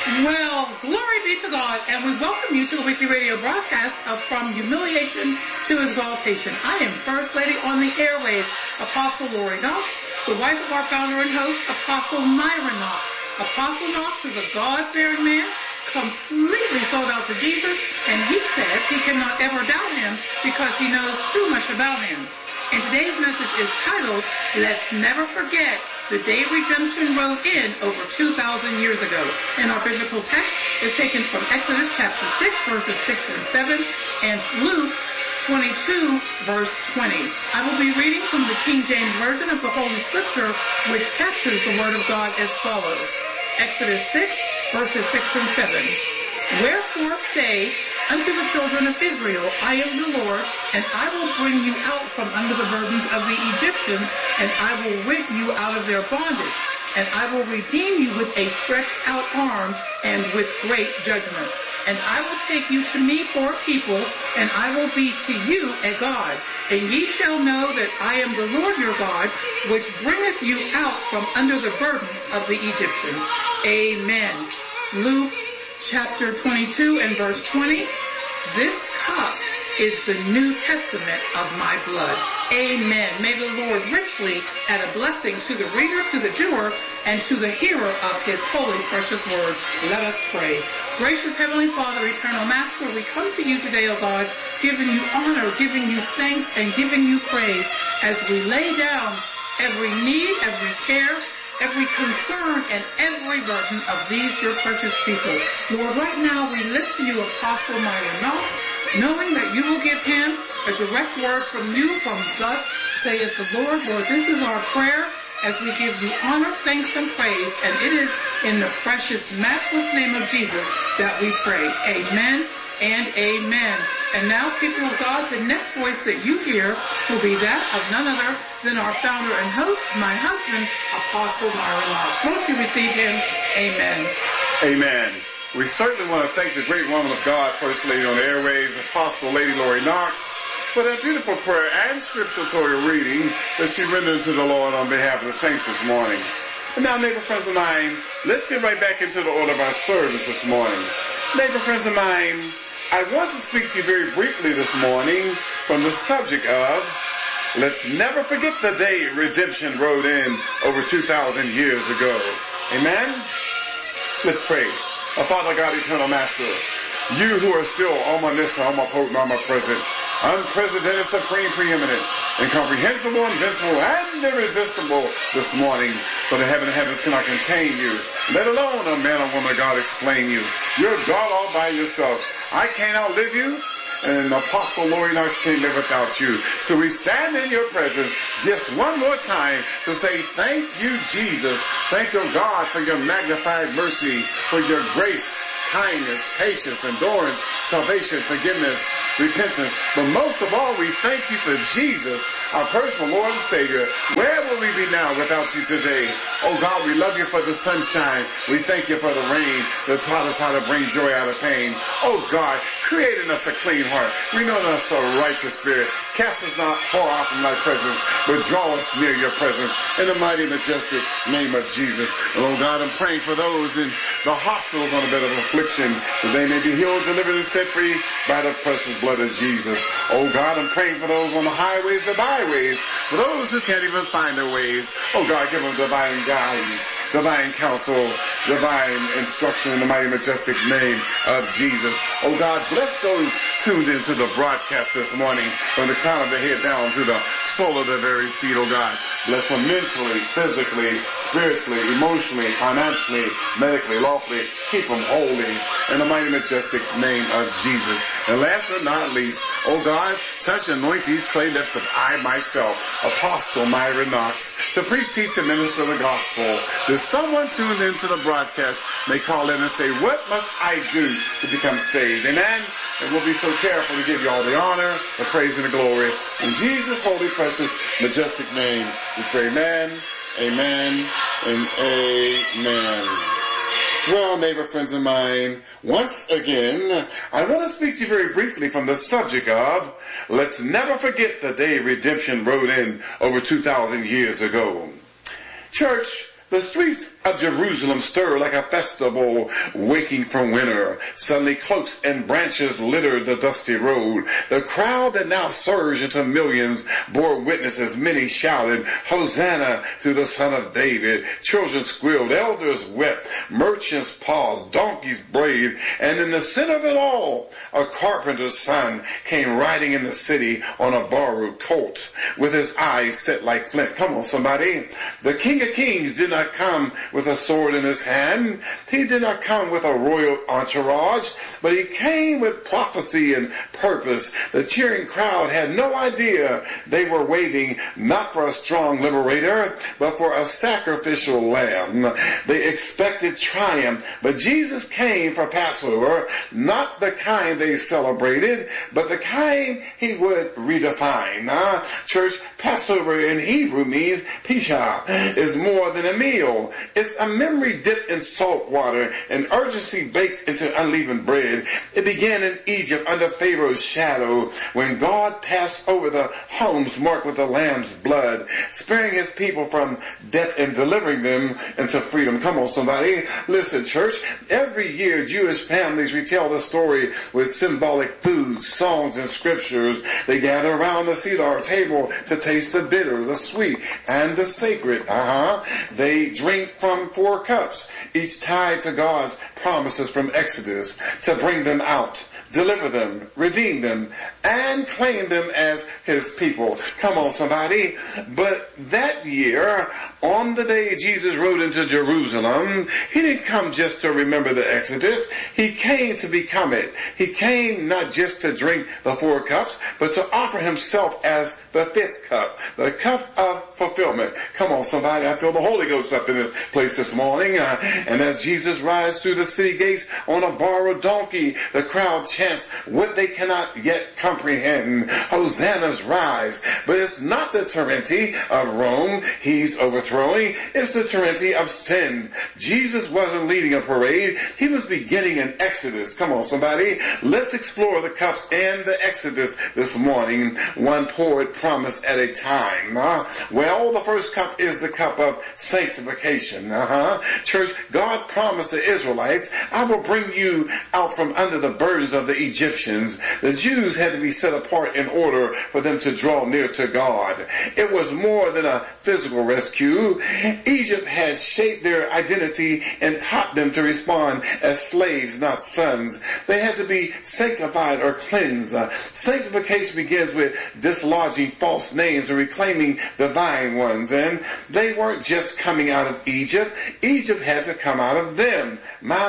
Well, glory be to God, and we welcome you to the weekly radio broadcast of From Humiliation to Exaltation. I am First Lady on the airways, Apostle Lori Knox, the wife of our founder and host, Apostle Myron Knox. Apostle Knox is a God-fearing man, completely sold out to Jesus, and he says he cannot ever doubt him because he knows too much about him. And today's message is titled, Let's Never Forget the Day Redemption Rode In over 2,000 years ago. And our biblical text is taken from Exodus chapter 6, verses 6 and 7, and Luke 22, verse 20. I will be reading from the King James Version of the Holy Scripture, which captures the Word of God as follows. Exodus 6, verses 6 and 7. Wherefore say unto the children of Israel, I am the Lord, and I will bring you out from under the burdens of the Egyptians, and I will rid you out of their bondage, and I will redeem you with a stretched out arm and with great judgment. And I will take you to me for a people, and I will be to you a God. And ye shall know that I am the Lord your God, which bringeth you out from under the burdens of the Egyptians. Amen. Luke chapter 22 and verse 20. This cup is the New Testament of my blood. Amen. May the Lord richly add a blessing to the reader, to the doer, and to the hearer of his holy, precious word. Let us pray. Gracious Heavenly Father, Eternal Master, we come to you today, O God, giving you honor, giving you thanks, and giving you praise as we lay down every need, every care, every concern, and every burden of these your precious people. Lord, right now we lift to you Apostle Myron Knox, knowing that you will give him a direct word from you, from thus saith the Lord. Lord, this is our prayer as we give you honor, thanks, and praise, and it is in the precious, matchless name of Jesus that we pray. Amen and amen. And now, people of God, the next voice that you hear will be that of none other than our founder and host, my husband, Apostle Myron Knox. Won't you receive him? Amen. Amen. We certainly want to thank the great woman of God, First Lady on the airways, Apostle Lady Lori Knox, for that beautiful prayer and scriptural reading that she rendered to the Lord on behalf of the saints this morning. And now, neighbor friends of mine, let's get right back into the order of our service this morning. Neighbor friends of mine, I want to speak to you very briefly this morning from the subject of let's never forget the day redemption rode in over 2,000 years ago. Amen? Let's pray. Our Father God, Eternal Master, you who are still omniscient, omnipotent, omnipresent, unprecedented, supreme, preeminent, incomprehensible, invincible, and irresistible this morning, for the heaven and heavens cannot contain you, let alone a man or woman of God explain you. You're God all by yourself. I can't outlive you, and Apostle Lori Knox can't live without you. So we stand in your presence just one more time to say thank you, Jesus. Thank you, God, for your magnified mercy, for your grace, kindness, patience, endurance, salvation, forgiveness, repentance. But most of all, we thank you for Jesus, our personal Lord and Savior. Where will we be now without you today? Oh God, we love you for the sunshine. We thank you for the rain that taught us how to bring joy out of pain. Oh God, create in us a clean heart. Renew in us a righteous spirit. Cast us not far off from thy presence, but draw us near your presence. In the mighty, majestic name of Jesus. And oh God, I'm praying for those in the hospitals on a bed of affliction, that they may be healed, delivered, and set free by the precious blood of Jesus. Oh God, I'm praying for those on the highways and byways, for those who can't even find their ways. Oh God, give them divine guidance, divine counsel, divine instruction in the mighty, majestic name of Jesus. Oh God, bless those tuned into the broadcast this morning, from the crown of their head down to the sole of their very feet, oh God. Bless them mentally, physically, spiritually, emotionally, financially, medically, lawfully. Keep them holy in the mighty, majestic name of Jesus. And last but not least, oh God, touch and anoint these clay lips of I myself, Apostle Myron Knox, to preach, teach, and minister the gospel. That someone tuned into the broadcast may call in and say, what must I do to become saved? Amen? And we'll be so careful to give you all the honor, the praise, and the glory. In Jesus' holy, precious, majestic name, we pray amen, amen, and amen. Well, neighbor friends of mine, once again, I want to speak to you very briefly from the subject of let's never forget the day redemption rode in over 2,000 years ago. Church, the streets of Jerusalem stir like a festival waking from winter. Suddenly cloaks and branches littered the dusty road. The crowd that now surged into millions bore witness as many shouted, Hosanna to the Son of David. Children squealed, elders wept, merchants paused, donkeys brayed, and in the center of it all, a carpenter's son came riding in the city on a borrowed colt with his eyes set like flint. Come on, somebody. The King of Kings did not come with a sword in his hand. He did not come with a royal entourage, but he came with prophecy and purpose. The cheering crowd had no idea they were waiting not for a strong liberator, but for a sacrificial lamb. They expected triumph, but Jesus came for Passover, not the kind they celebrated, but the kind he would redefine. Church, Passover in Hebrew means Pesach, is more than a meal. It's a memory dipped in salt water, an urgency baked into unleavened bread. It began in Egypt under Pharaoh's shadow when God passed over the homes marked with the lamb's blood, sparing his people from death and delivering them into freedom. Come on, somebody. Listen, church. Every year, Jewish families retell the story with symbolic foods, songs, and scriptures. They gather around the Seder table to taste the bitter, the sweet, and the sacred. They drink from 4 cups, each tied to God's promises from Exodus to bring them out, deliver them, redeem them, and claim them as his people. Come on, somebody. But that year, on the day Jesus rode into Jerusalem, he didn't come just to remember the Exodus. He came to become it. He came not just to drink the 4 cups, but to offer himself as the 5th cup, the cup of fulfillment. Come on, somebody. I feel the Holy Ghost up in this place this morning. And as Jesus rides through the city gates on a borrowed donkey, the crowd chants what they cannot yet comprehend. Hosanna's rise. But it's not the Trinity of Rome he's overthrowing. It's the Trinity of sin. Jesus wasn't leading a parade. He was beginning an exodus. Come on, somebody. Let's explore the cups and the exodus this morning. One poured promise at a time. Well, the first cup is the cup of sanctification. Church, God promised the Israelites, I will bring you out from under the burdens of the Egyptians. The Jews had to be set apart in order for them to draw near to God. It was more than a physical rescue. Egypt had shaped their identity and taught them to respond as slaves, not sons. They had to be sanctified or cleansed. Sanctification begins with dislodging false names and reclaiming divine ones. And they weren't just coming out of Egypt. Egypt had to come out of them. My.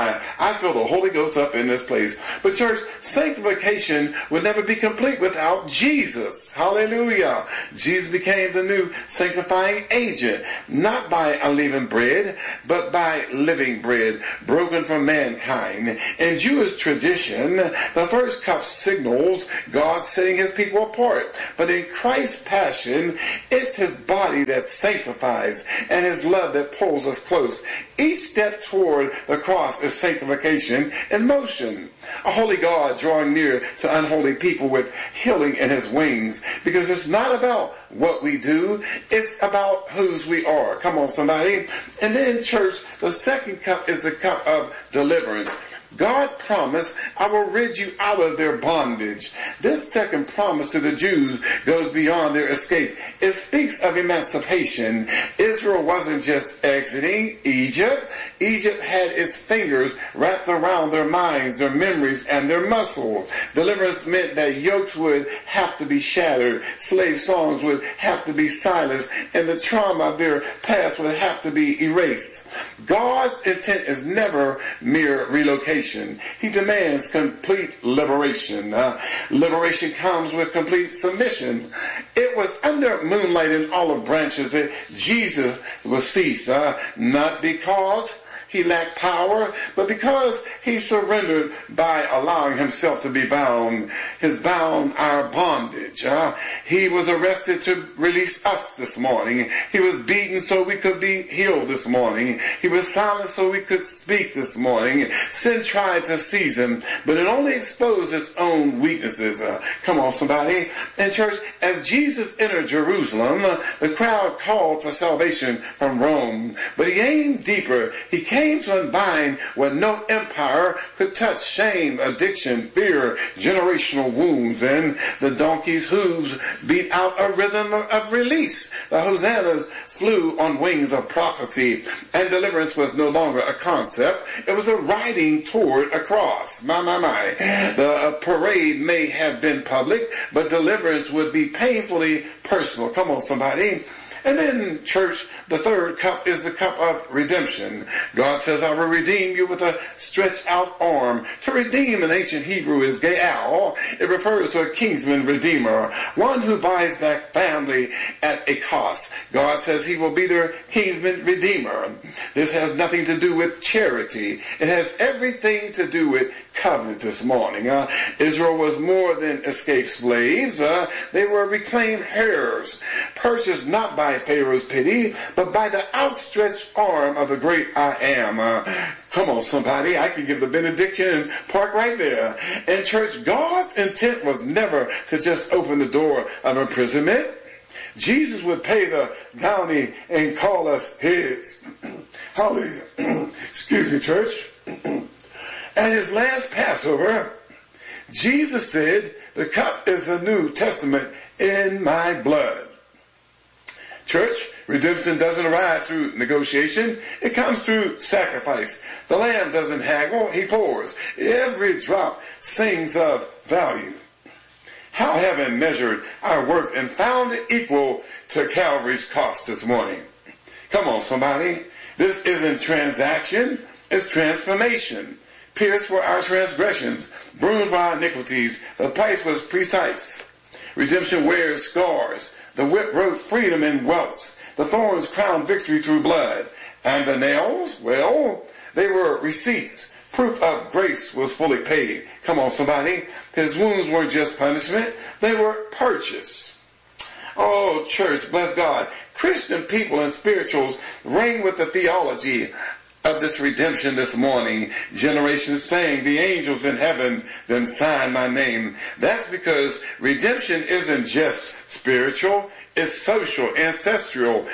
I feel the Holy Ghost up in this place. But church, sanctification would never be complete without Jesus. Hallelujah. Jesus became the new sanctifying agent, not by unleavened bread, but by living bread, broken from mankind. In Jewish tradition, the first cup signals God setting his people apart. But in Christ's passion, it's his body that sanctifies and his love that pulls us close. Each step toward the cross is sanctification in motion. A holy God drawing near to unholy people with healing in his wings. Because it's not about what we do, it's about whose we are. Come on, somebody. And then, church, the second cup is the cup of deliverance. God promised, I will rid you out of their bondage. This second promise to the Jews goes beyond their escape. It speaks of emancipation. Israel wasn't just exiting Egypt. Egypt had its fingers wrapped around their minds, their memories, and their muscle. Deliverance meant that yokes would have to be shattered, slave songs would have to be silenced, and the trauma of their past would have to be erased. God's intent is never mere relocation. He demands complete liberation. Liberation comes with complete submission. It was under moonlight and olive branches that Jesus was feast, not because he lacked power, but because he surrendered by allowing himself to be bound, our bondage. He was arrested to release us this morning. He was beaten so we could be healed this morning. He was silent so we could speak this morning. Sin tried to seize him, but it only exposed its own weaknesses. Come on, somebody. And church, as Jesus entered Jerusalem, the crowd called for salvation from Rome, but he aimed deeper. He came to unbind what no empire could touch: shame, addiction, fear, generational wounds, and the donkey's hooves beat out a rhythm of release. The hosannas flew on wings of prophecy, and deliverance was no longer a concept. It was a riding toward a cross. My. The parade may have been public, but deliverance would be painfully personal. Come on, somebody. And then, church, the third cup is the cup of redemption. God says, I will redeem you with a stretched out arm. To redeem in ancient Hebrew is ge'al. It refers to a kinsman redeemer, one who buys back family at a cost. God says he will be their kinsman redeemer. This has nothing to do with charity. It has everything to do with covenant this morning. Israel was more than escaped slaves. They were reclaimed heirs, purchased not by Pharaoh's pity, but by the outstretched arm of the great I am. Come on, somebody. I can give the benediction and park right there. And church, God's intent was never to just open the door of imprisonment. Jesus would pay the bounty and call us his. Hallelujah. Excuse me, church. At his last Passover, Jesus said, the cup is the New Testament in my blood. Church, redemption doesn't arrive through negotiation. It comes through sacrifice. The Lamb doesn't haggle, he pours. Every drop sings of value. How heaven measured our worth and found it equal to Calvary's cost this morning. Come on, somebody. This isn't transaction, it's transformation. Pierced for our transgressions, bruised for our iniquities. The price was precise. Redemption wears scars. The whip wrote freedom in welts. The thorns crowned victory through blood. And the nails, well, they were receipts. Proof of grace was fully paid. Come on, somebody. His wounds weren't just punishment. They were purchase. Oh, church, bless God. Christian people and spirituals ring with the theology of this redemption this morning. Generations saying, the angels in heaven then sign my name. That's because redemption isn't just spiritual, it's social, ancestral,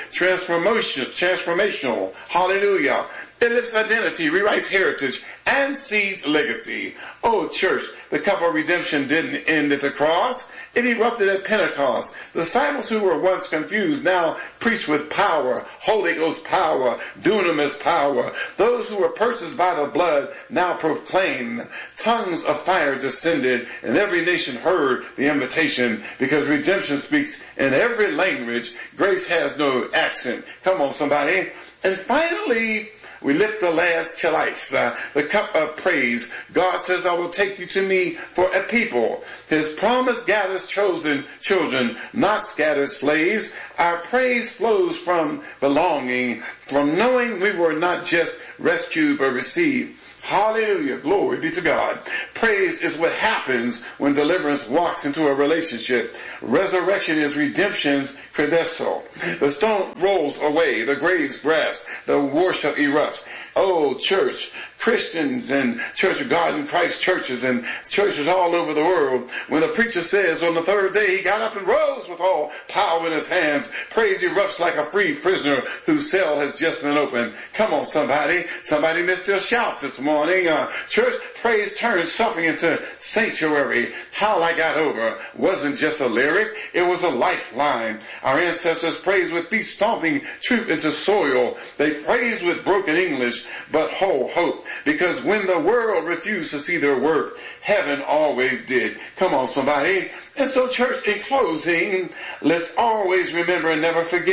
transformational. Hallelujah. It lifts identity, rewrites heritage, and seeds legacy. Oh, church, the cup of redemption didn't end at the cross. It erupted at Pentecost. The disciples who were once confused now preached with power, Holy Ghost power, dunamis power. Those who were purchased by the blood now proclaimed. Tongues of fire descended, and every nation heard the invitation, because redemption speaks in every language. Grace has no accent. Come on, somebody. And finally, we lift the last chalice, the cup of praise. God says, I will take you to me for a people. His promise gathers chosen children, not scattered slaves. Our praise flows from belonging, from knowing we were not just rescued but received. Hallelujah. Glory be to God. Praise is what happens when deliverance walks into a relationship. Resurrection is redemption's credential. The stone rolls away. The grave's grass. The worship erupts. Oh, church, Christians and Church of God in Christ churches and churches all over the world, when the preacher says on the third day he got up and rose with all power in his hands, praise erupts like a free prisoner whose cell has just been opened. Come on, somebody. Somebody missed their shout this morning. Church, praise turns suffering into sanctuary. How I got over wasn't just a lyric, it was a lifeline. Our ancestors praised with feet stomping truth into soil. They praised with broken English, but whole hope. Because when the world refused to see their worth, heaven always did. Come on, somebody. And so, church, in closing, let's always remember and never forget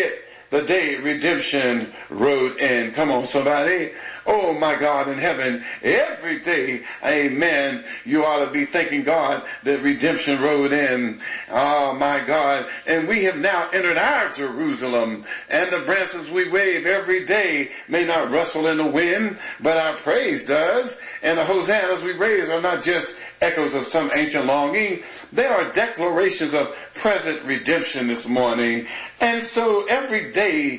the day redemption rode in. Come on, somebody. Oh, my God in heaven, every day, amen, you ought to be thanking God that redemption rode in. Oh, my God. And we have now entered our Jerusalem, and the branches we wave every day may not rustle in the wind, but our praise does. And the hosannas we raise are not just echoes of some ancient longing. They are declarations of present redemption this morning. And so every day,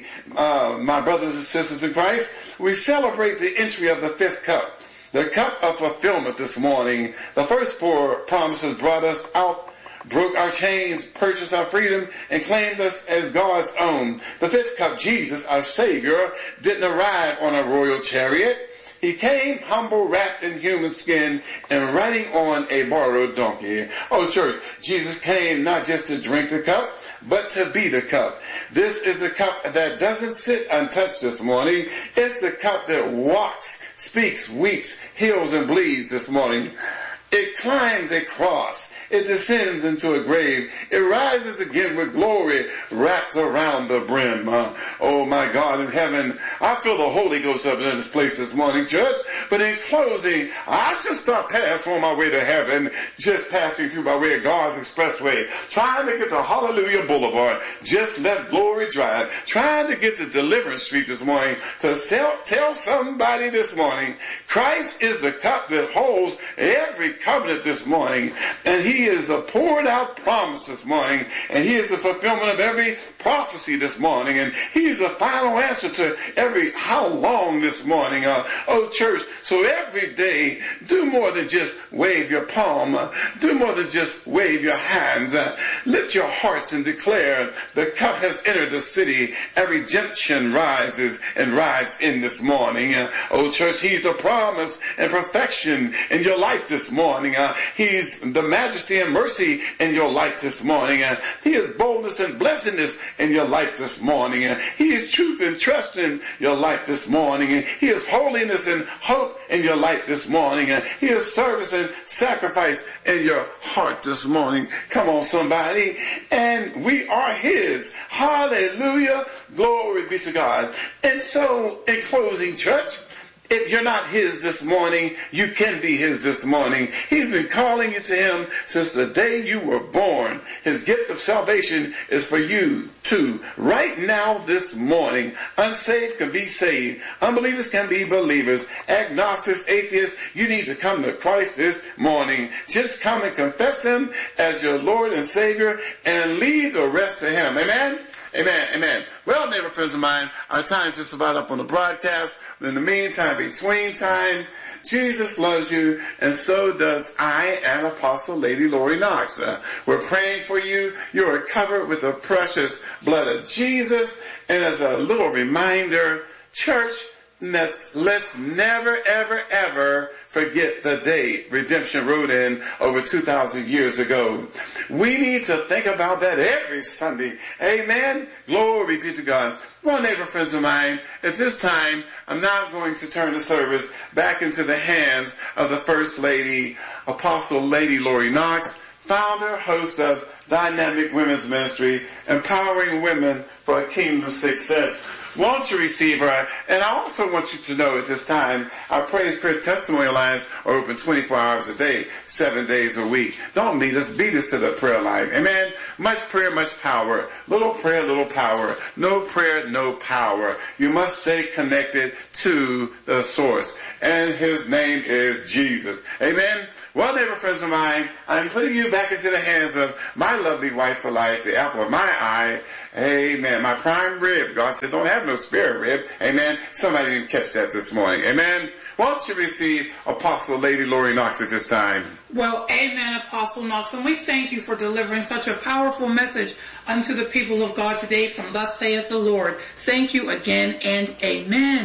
my brothers and sisters in Christ, we celebrate the entry of the fifth cup, the cup of fulfillment this morning. The first four promises brought us out, broke our chains, purchased our freedom, and claimed us as God's own. The fifth cup, Jesus, our Savior, didn't arrive on a royal chariot. He came humble, wrapped in human skin, and riding on a borrowed donkey. Oh, church, Jesus came not just to drink the cup, but to be the cup. This is the cup that doesn't sit untouched this morning. It's the cup that walks, speaks, weeps, heals, and bleeds this morning. It climbs a cross. It descends into a grave. It rises again with glory wrapped around the brim. Oh, my God in heaven, I feel the Holy Ghost up in this place this morning, church. But in closing, I just stopped past on my way to heaven, just passing through my way of God's expressway, trying to get to Hallelujah Boulevard, just let glory drive, trying to get to Deliverance Street this morning to tell somebody this morning, Christ is the cup that holds every covenant this morning, and He is the poured out promise this morning, and He is the fulfillment of every prophecy this morning, and He is the final answer to every how long this morning. Oh, church, so every day, do more than just wave your palm. Do more than just wave your hands. Lift your hearts and declare the cup has entered the city. A redemption rises and rides in this morning. Oh, church, He's the promise and perfection in your life this morning. He's the majesty and mercy in your life this morning. He is boldness and blessedness in your life this morning. He is truth and trust in your life this morning. He is holiness and hope in your life this morning. He is service and sacrifice in your heart this morning. Come on, somebody. And we are His. Hallelujah. Glory be to God. And so, in closing, church, if you're not His this morning, you can be His this morning. He's been calling you to Him since the day you were born. His gift of salvation is for you too. Right now, this morning, unsaved can be saved. Unbelievers can be believers. Agnostics, atheists, you need to come to Christ this morning. Just come and confess Him as your Lord and Savior and leave the rest to Him. Amen? Amen, amen. Well, neighbor friends of mine, our time is just about up on the broadcast. But in the meantime, between time, Jesus loves you, and so does I and Apostle Lady Lori Knox. We're praying for you. You are covered with the precious blood of Jesus. And as a little reminder, church, let's never, ever, ever forget the day redemption rode in over 2,000 years ago. We need to think about that every Sunday. Amen? Glory be to God. Well, neighbor friends of mine, at this time, I'm now going to turn the service back into the hands of the First Lady, Apostle Lady Lori Knox, founder, host of Dynamic Women's Ministry, empowering women for a kingdom success. Won't you receive her? And I also want you to know at this time, our Praise Prayer Testimony lines are open 24 hours a day, 7 days a week. Don't beat us to the prayer line. Amen? Much prayer, much power. Little prayer, little power. No prayer, no power. You must stay connected to the source. And His name is Jesus. Amen? Well, neighbor friends of mine, I'm putting you back into the hands of my lovely wife for life, the apple of my eye. Amen. My prime rib. God said, don't have no spare rib. Amen. Somebody didn't catch that this morning. Amen. Won't you receive Apostle Lady Lori Knox at this time? Well, amen, Apostle Knox. And we thank you for delivering such a powerful message unto the people of God today from Thus Saith the Lord. Thank you again and amen.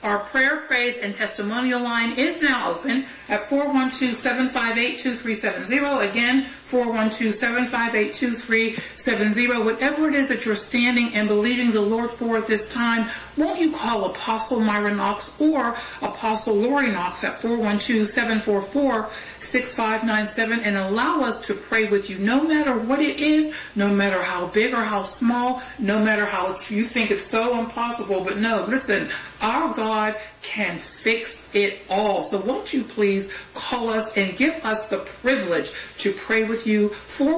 our prayer, praise, and testimonial line is now open at 412-758-2370. Again, 412-758-2370. Whatever it is that you're standing and believing the Lord for at this time, won't you call Apostle Myra Knox or Apostle Lori Knox at 412-744-6597 and allow us to pray with you, no matter what it is, no matter how big or how small, no matter how you think it's so impossible. But no, listen, our God can fix it all. So won't you please call us and give us the privilege to pray with you.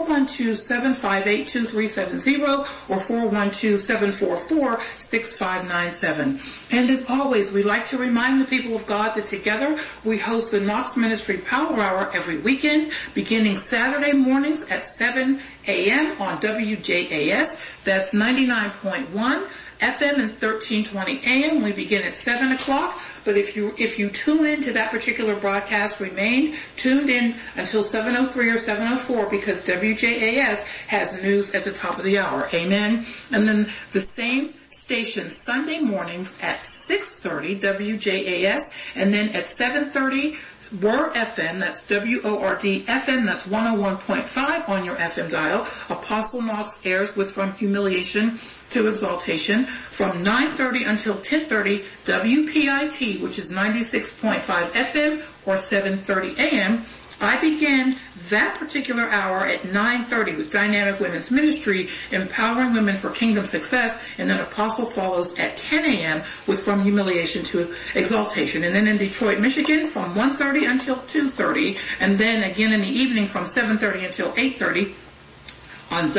412-758-2370 or 412-744-6597. And as always, we like to remind the people of God that together we host the Knox Ministry Power Hour every weekend, beginning Saturday mornings at 7 a.m. on WJAS. That's 99.1 FM and 1320 AM. We begin at 7 o'clock. But if you tune in to that particular broadcast, remain tuned in until 7:03 or 7:04 because WJAS has news at the top of the hour. Amen. And then the same station Sunday mornings at 6:30 WJAS, and then at 7:30 Word FM, that's WORD FM, that's 101.5 on your FM dial. Apostle Knox airs with From Humiliation to Exaltation from 9:30 until 10:30 WPIT, which is 96.5 FM or 7:30 AM. I begin that particular hour at 9:30 with Dynamic Women's Ministry, empowering women for kingdom success, and then Apostle follows at 10 a.m. with From Humiliation to Exaltation. And then in Detroit, Michigan, from 1:30 until 2:30, and then again in the evening from 7:30 until 8:30 on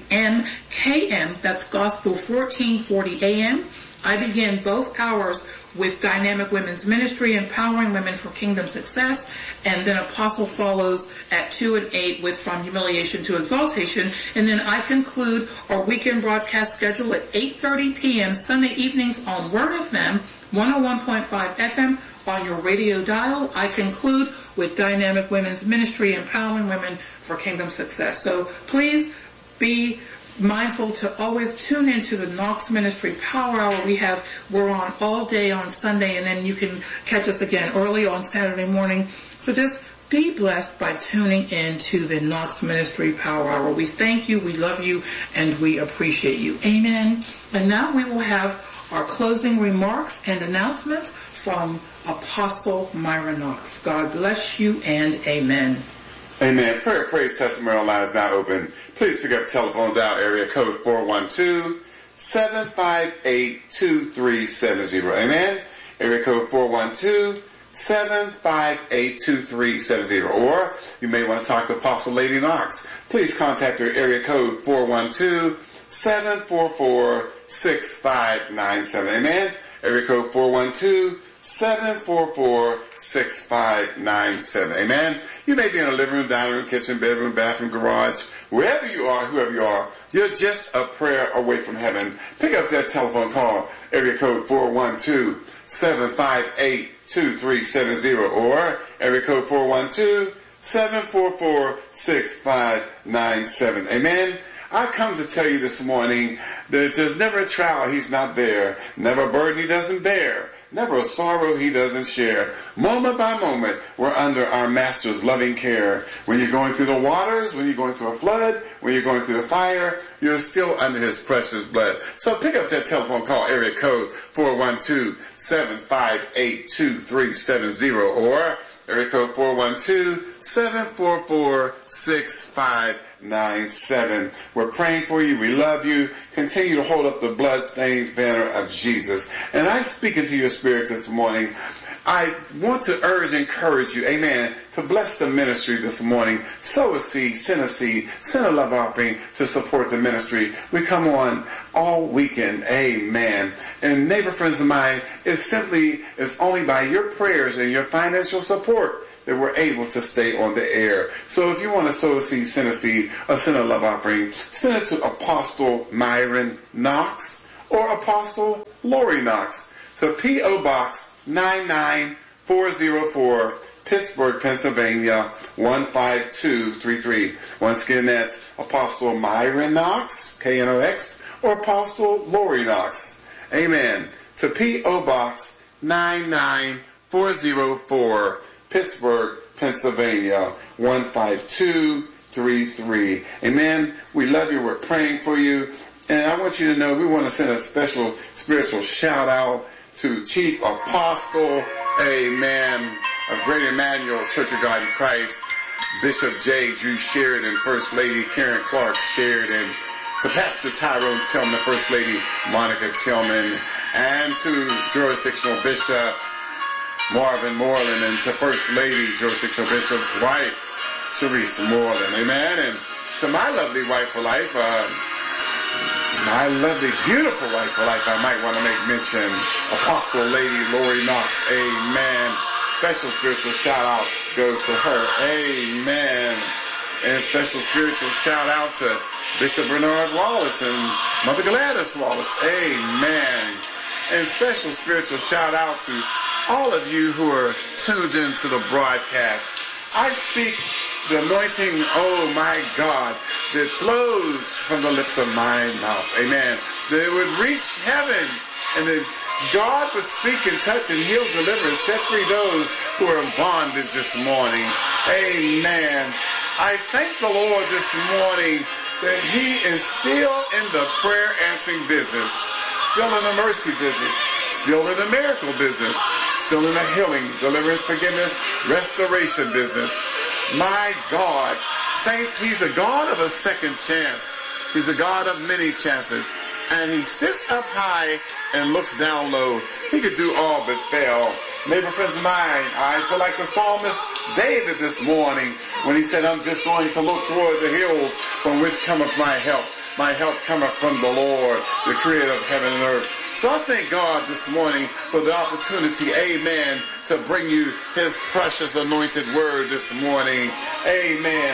WMKM, that's Gospel 1440 AM. I begin both hours with Dynamic Women's Ministry, empowering women for kingdom success, and then Apostle follows at 2 and 8 with From Humiliation to Exaltation, and then I conclude our weekend broadcast schedule at 8:30 p.m. Sunday evenings on Word FM, 101.5 FM on your radio dial. I conclude with Dynamic Women's Ministry, empowering women for kingdom success. So please be mindful to always tune into the Knox Ministry Power Hour. We're on all day on Sunday, and then you can catch us again early on Saturday morning. So just be blessed by tuning in to the Knox Ministry Power Hour. We thank you, we love you, and we appreciate you. Amen. And now we will have our closing remarks and announcements from Apostle Myra Knox. God bless you and amen. Amen. Prayer, praise, testimony line is now open. Please pick up the telephone dial area code 412-758-2370. Amen. Area code 412-758-2370. Or you may want to talk to Apostle Lady Knox. Please contact her area code 412-744-6597. Amen. Area code 412-744-6597. Amen. You may be in a living room, dining room, kitchen, bedroom, bathroom, garage, wherever you are, whoever you are, you're just a prayer away from heaven. Pick up that telephone call, area code 412-758-2370 or area code 412-744-6597. Amen. I come to tell you this morning that there's never a trial he's not there, never a burden he doesn't bear, never a sorrow he doesn't share. Moment by moment, we're under our Master's loving care. When you're going through the waters, when you're going through a flood, when you're going through the fire, you're still under his precious blood. So pick up that telephone call, area code 412-758-2370 or area code 412-744-6597. We're praying for you. We love you. Continue to hold up the bloodstained banner of Jesus. And I speak into your spirit this morning. I want to urge and encourage you, amen, to bless the ministry this morning. Sow a seed, send a love offering to support the ministry. We come on all weekend, amen. And neighbor friends of mine, it's only by your prayers and your financial support that we're able to stay on the air. So if you want to sow a seed, send a love offering, send it to Apostle Myron Knox or Apostle Lori Knox to P.O. Box 99404, Pittsburgh, Pennsylvania 15233. Once again, that's Apostle Myron Knox, K-N-O-X, or Apostle Lori Knox. Amen. To P.O. Box 99404, Pittsburgh, Pennsylvania, 15233. Amen. We love you. We're praying for you. And I want you to know we want to send a special spiritual shout out to Chief Apostle, amen, of Great Emmanuel Church of God in Christ, Bishop J. Drew Sheridan, First Lady Karen Clark Sheridan, to Pastor Tyrone Tillman, First Lady Monica Tillman, and to Jurisdictional Bishop Marvin Moreland, and to First Lady Jurisdictional Bishop's wife, Teresa Moreland, amen, and to my lovely wife for life, my lovely, beautiful wife for life, I might want to make mention, Apostle Lady Lori Knox, amen. Special spiritual shout out goes to her, amen. And special spiritual shout out to Bishop Bernard Wallace and Mother Gladys Wallace, amen. And special spiritual shout out to all of you who are tuned into the broadcast. I speak the anointing, oh my God, that flows from the lips of my mouth. Amen. That it would reach heaven and that God would speak and touch and heal, deliver, and set free those who are in bondage this morning. Amen. I thank the Lord this morning that He is still in the prayer answering business, still in the mercy business, still in the miracle business, still in the healing, deliverance, forgiveness, restoration business. My God, saints, He's a God of a second chance. He's a God of many chances. And He sits up high and looks down low. He could do all but fail. Neighbor friends of mine, I feel like the psalmist David this morning when he said, I'm just going to look toward the hills from which cometh my help. My help cometh from the Lord, the creator of heaven and earth. So I thank God this morning for the opportunity, amen, to bring you His precious anointed word this morning. Amen.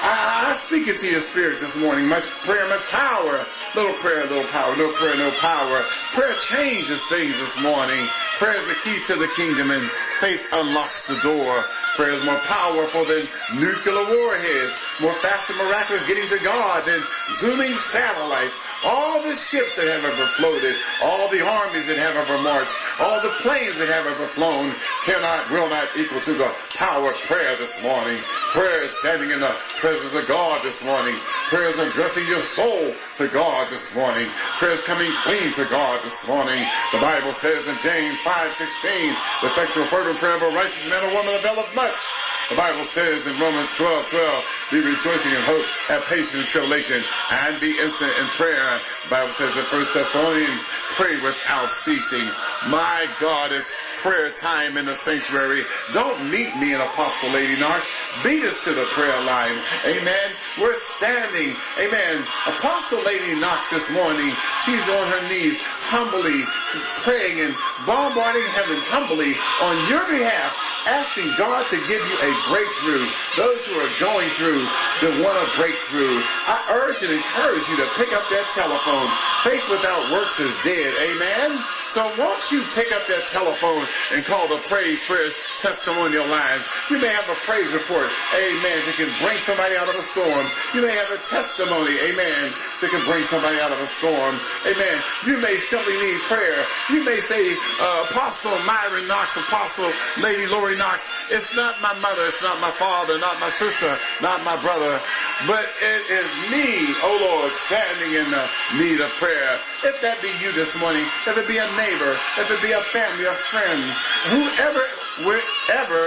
I speak it to your spirit this morning. Much prayer, much power. Little prayer, little power. No prayer, no power. Prayer changes things this morning. Prayer is the key to the kingdom, and faith unlocks the door. Prayer is more powerful than nuclear warheads, more fast and miraculous getting to God than zooming satellites. All the ships that have ever floated, all the armies that have ever marched, all the planes that have ever flown will not equal to the power of prayer this morning. Prayer is standing in the presence of God this morning. Prayer is addressing your soul to God this morning. Prayer is coming clean to God this morning. The Bible says in James 5:16, the effectual fervent prayer of a righteous man or woman availeth much. The Bible says in Romans 12:12, be rejoicing in hope, have patience in tribulation, and be instant in prayer. The Bible says in 1 Thessalonians, pray without ceasing. My God, it's prayer time in the sanctuary. Don't meet me in Apostle Lady Knox. Beat us to the prayer line. Amen. We're standing. Amen. Apostle Lady Knox this morning, she's on her knees humbly, she's praying and bombarding heaven humbly on your behalf, asking God to give you a breakthrough. Those who are going through, that want a breakthrough, I urge and encourage you to pick up that telephone. Faith without works is dead. Amen. So won't you pick up that telephone and call the praise, prayer, testimonial lines. You may have a praise report, amen, that can bring somebody out of a storm. You may have a testimony, amen, that can bring somebody out of a storm. Amen. You may simply need prayer. You may say, Apostle Myron Knox, Apostle Lady Lori Knox, it's not my mother, it's not my father, not my sister, not my brother, but it is me, oh Lord, standing in the need of prayer. If that be you this morning, if it be a neighbor, if it be a family, a friend, whoever, wherever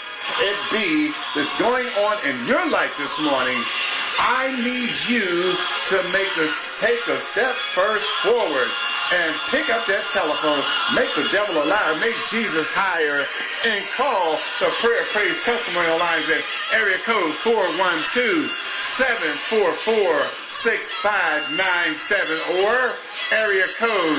it be that's going on in your life this morning, I need you to take a step first forward and pick up that telephone, make the devil a liar, make Jesus higher, and call the prayer, praise, testimonial lines at area code 412-744-6597 or area code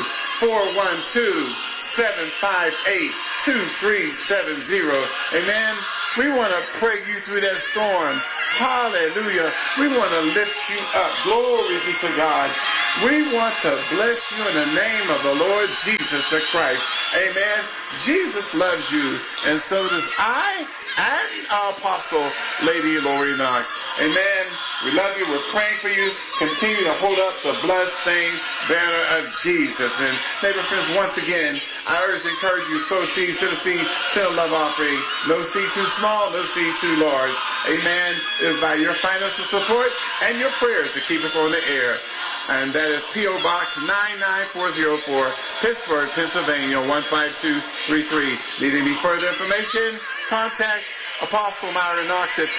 412-758-2370. Amen. We want to pray you through that storm. Hallelujah. We want to lift you up. Glory be to God. We want to bless you in the name of the Lord Jesus the Christ. Amen. Jesus loves you, and so does I and our Apostle Lady Lori Knox. Amen. We love you. We're praying for you. Continue to hold up the blood-stained banner of Jesus. And neighbor friends, once again, I urge and encourage you, sow seed, send a seed, send a love offering. No seed too small, no seed too large. Amen. It's by your financial support and your prayers to keep us on the air. And that is P.O. Box 99404, Pittsburgh, Pennsylvania, 15233. Need any further information? Contact Apostle Myra Knox at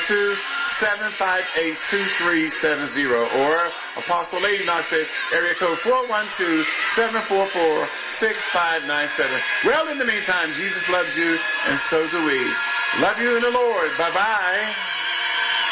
412-758-2370 or Apostle Lady Knox at area code 412-744-6597. Well, in the meantime, Jesus loves you, and so do we. Love you in the Lord. Bye-bye.